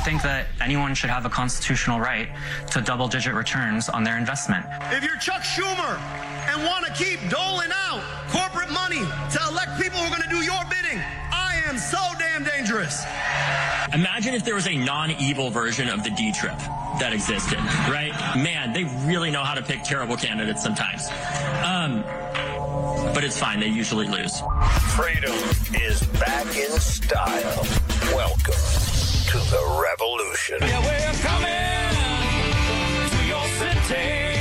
think that anyone should have a constitutional right to double-digit returns on their investment. If you're Chuck Schumer and want to keep doling out corporate money to elect people who are going to do your bidding, I am so damn dangerous. Imagine if there was a non-evil version of the D-Trip that existed, right? Man, they really know how to pick terrible candidates sometimes. But it's fine. They usually lose. Freedom is back in style. Welcome to the revolution. Yeah, we're coming to your city.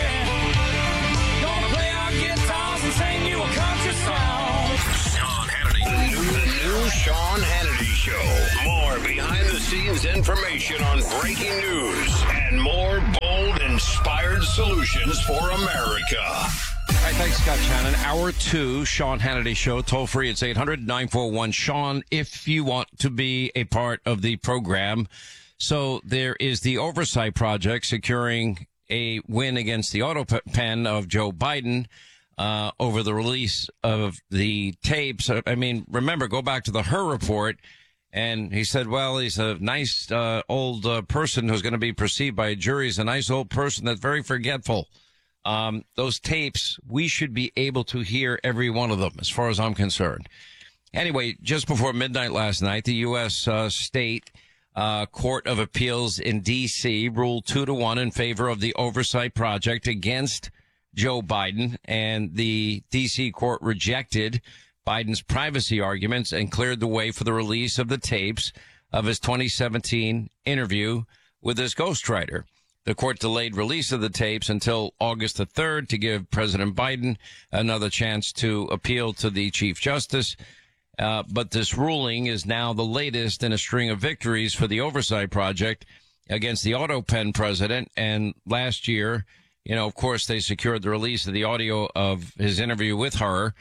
Gonna play our guitars and sing you a country song. Sean Hannity. The new Sean Hannity Show. More behind-the-scenes information on breaking news and more bold, inspired solutions for America. All right, thanks, Scott Shannon. Hour 2, Sean Hannity Show. Toll free, it's 800-941-SEAN if you want to be a part of the program. So there is the Oversight Project securing a win against the auto pen of Joe Biden over the release of the tapes. I mean, remember, go back to the Hur report, and he said, well, he's a nice old person who's going to be perceived by a jury as a nice old person that's very forgetful. Those tapes, we should be able to hear every one of them, as far as I'm concerned. Anyway, just before midnight last night, the U.S. State Court of Appeals in D.C. ruled 2-1 in favor of the Oversight Project against Joe Biden, and the D.C. court rejected Biden's privacy arguments and cleared the way for the release of the tapes of his 2017 interview with his ghostwriter. The court delayed release of the tapes until August the 3rd to give President Biden another chance to appeal to the Chief Justice. But this ruling is now the latest in a string of victories for the Oversight Project against the auto pen president. And last year, you know, of course, they secured the release of the audio of his interview with her.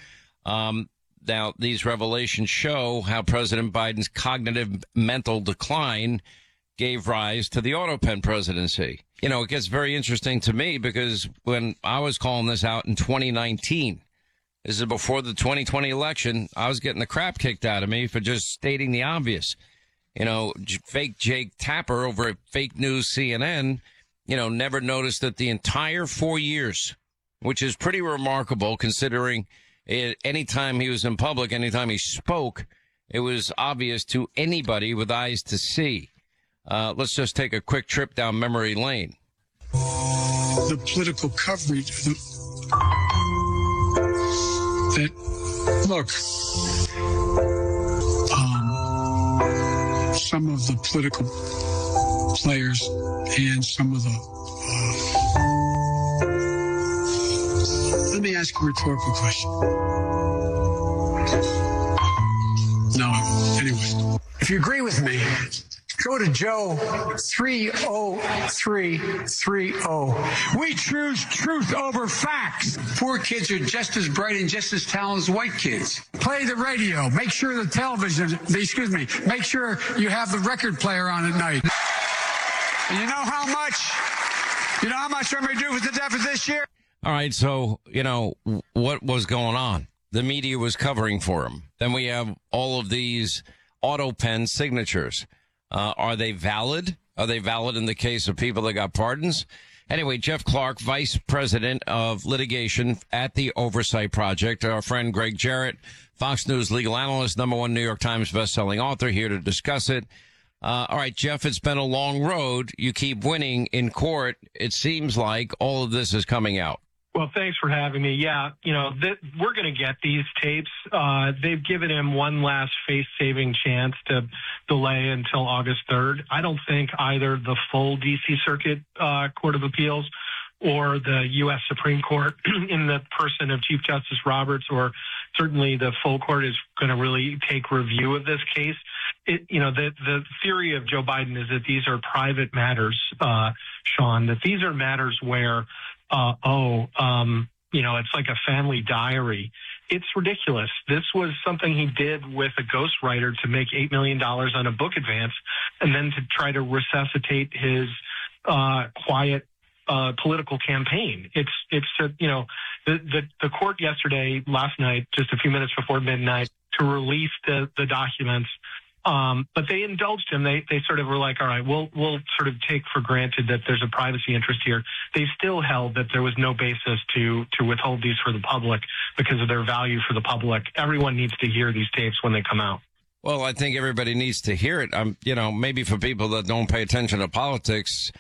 Now, these revelations show how President Biden's cognitive mental decline gave rise to the auto pen presidency. You know, it gets very interesting to me because when I was calling this out in 2019, this is before the 2020 election, I was getting the crap kicked out of me for just stating the obvious. You know, fake Jake Tapper over at Fake News CNN, you know, never noticed that the entire 4 years, which is pretty remarkable considering anytime he was in public, anytime he spoke, it was obvious to anybody with eyes to see. Let's just take a quick trip down memory lane. The political coverage that, look, some of the political players and some of the, let me ask a rhetorical question. No, anyway. If you agree with me, go to Joe 30330. We choose truth over facts. Poor kids are just as bright and just as talented as white kids. Play the radio. Make sure the television, make sure you have the record player on at night. And you know how much I'm going to do with the deficit this year? All right, so, you know, what was going on? The media was covering for him. Then we have all of these auto pen signatures. Are they valid? Are they valid in the case of people that got pardons? Anyway, Jeff Clark, Vice President of Litigation at the Oversight Project, our friend Greg Jarrett, Fox News legal analyst, #1 New York Times bestselling author, here to discuss it. All right, Jeff, it's been a long road. You keep winning in court. It seems like all of this is coming out. Well, thanks for having me. Yeah, you know, we're going to get these tapes. They've given him one last face-saving chance to delay until August 3rd. I don't think either the full D.C. Circuit Court of Appeals or the U.S. Supreme Court in the person of Chief Justice Roberts, or certainly the full court, is going to really take review of this case. The theory of Joe Biden is that these are private matters, Sean, that these are matters where it's like a family diary. It's ridiculous. This was something he did with a ghostwriter to make $8 million on a book advance, and then to try to resuscitate his quiet political campaign. The court last night, just a few minutes before midnight, to release the documents, But they indulged him. They sort of were like, all right, we'll sort of take for granted that there's a privacy interest here. They still held that there was no basis to withhold these for the public because of their value for the public. Everyone needs to hear these tapes when they come out. Well, I think everybody needs to hear it. Maybe for people that don't pay attention to politics,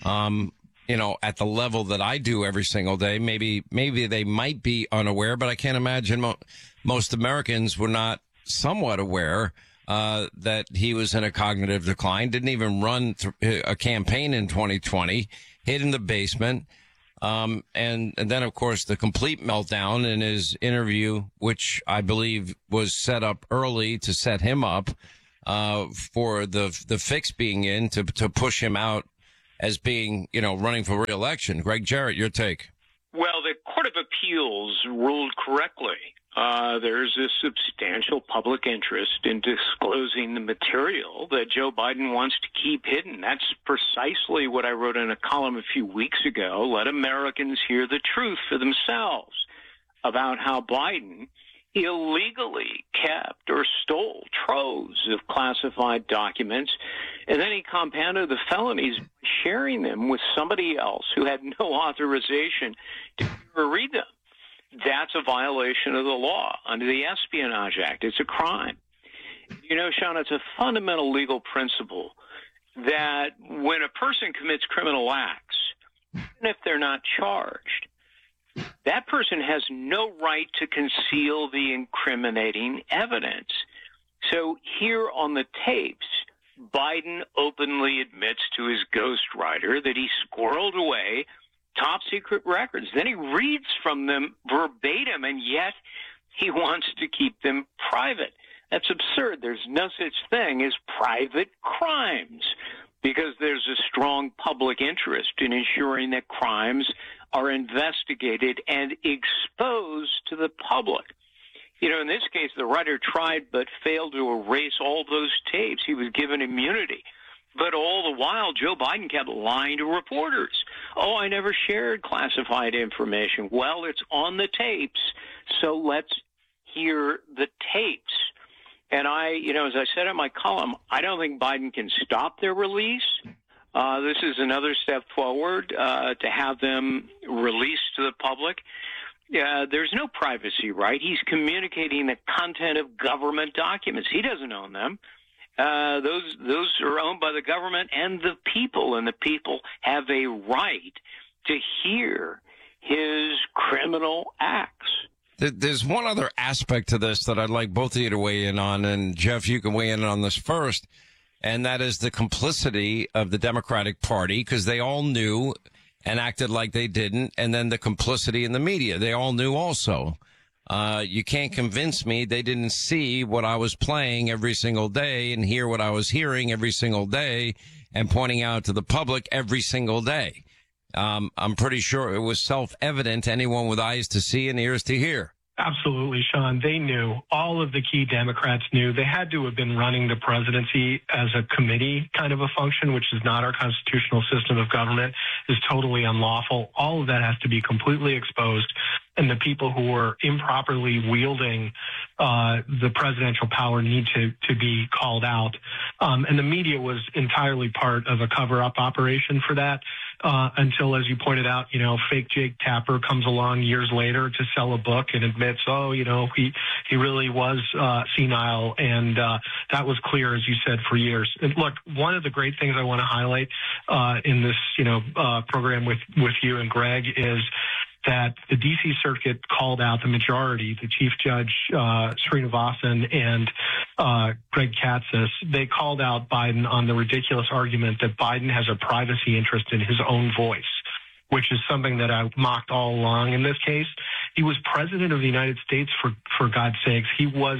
at the level that I do every single day, maybe they might be unaware, but I can't imagine most Americans were not somewhat aware that he was in a cognitive decline, didn't even run a campaign in 2020, hid in the basement. And then, of course, the complete meltdown in his interview, which I believe was set up early to set him up for the fix being in to push him out as being, running for re-election. Greg Jarrett, your take. Well, the Court of Appeals ruled correctly. There's a substantial public interest in disclosing the material that Joe Biden wants to keep hidden. That's precisely what I wrote in a column a few weeks ago. Let Americans hear the truth for themselves about how Biden illegally kept or stole troves of classified documents, and then he compounded the felonies by sharing them with somebody else who had no authorization to read them. That's a violation of the law under the Espionage Act. It's a crime. Sean, it's a fundamental legal principle that when a person commits criminal acts, even if they're not charged, that person has no right to conceal the incriminating evidence. So here on the tapes, Biden openly admits to his ghostwriter that he squirreled away top secret records. Then he reads from them verbatim, and yet he wants to keep them private. That's absurd. There's no such thing as private crimes because there's a strong public interest in ensuring that crimes are investigated and exposed to the public. In this case, the writer tried but failed to erase all those tapes. He was given immunity. But all the while, Joe Biden kept lying to reporters. Oh, I never shared classified information. Well, it's on the tapes, so let's hear the tapes. And as I said in my column, I don't think Biden can stop their release. This is another step forward to have them released to the public. There's no privacy right. He's communicating the content of government documents. He doesn't own them. Those are owned by the government and the people have a right to hear his criminal acts. There's one other aspect to this that I'd like both of you to weigh in on, and Jeff, you can weigh in on this first, and that is the complicity of the Democratic Party, because they all knew and acted like they didn't, and then the complicity in the media. They all knew also. You can't convince me they didn't see what I was playing every single day and hear what I was hearing every single day and pointing out to the public every single day. I'm pretty sure it was self-evident to anyone with eyes to see and ears to hear. Absolutely, Sean. They knew. All of the key Democrats knew. They had to have been running the presidency as a committee kind of a function, which is not our constitutional system of government, is totally unlawful. All of that has to be completely exposed. And the people who were improperly wielding the presidential power need to be called out. And the media was entirely part of a cover-up operation for that until, as you pointed out, fake Jake Tapper comes along years later to sell a book and admits, he really was senile. And that was clear, as you said, for years. And look, one of the great things I want to highlight in this, program with you and Greg is that the D.C. Circuit called out the majority, the Chief Judge Srinivasan and Greg Katsas. They called out Biden on the ridiculous argument that Biden has a privacy interest in his own voice, which is something that I mocked all along in this case. He was president of the United States, for God's sakes. He was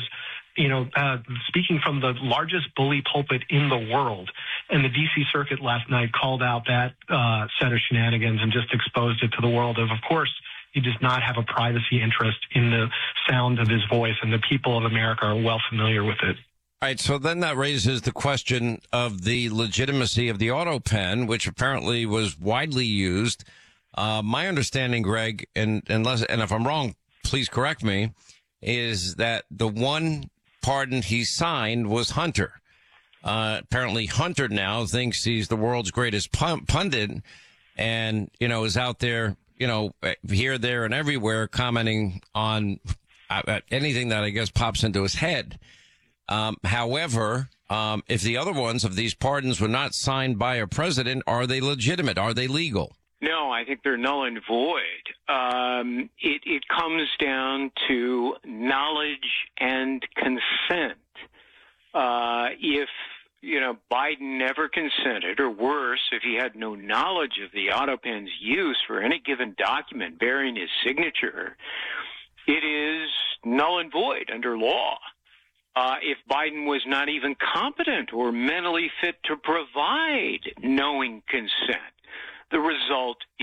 speaking from the largest bully pulpit in the world. And the D.C. Circuit last night called out that set of shenanigans and just exposed it to the world of course, he does not have a privacy interest in the sound of his voice, and the people of America are well familiar with it. All right, so then that raises the question of the legitimacy of the auto pen, which apparently was widely used. My understanding, Greg, and if I'm wrong, please correct me, is that the one pardon he signed was Hunter. Apparently Hunter now thinks he's the world's greatest pundit and, is out there, here, there, and everywhere commenting on anything that I guess pops into his head. However, if the other ones of these pardons were not signed by a president, are they legitimate? Are they legal? No, I think they're null and void. It comes down to knowledge and consent. If Biden never consented, or worse, if he had no knowledge of the AutoPen's use for any given document bearing his signature, it is null and void under law. If Biden was not even competent or mentally fit to provide knowing consent, the result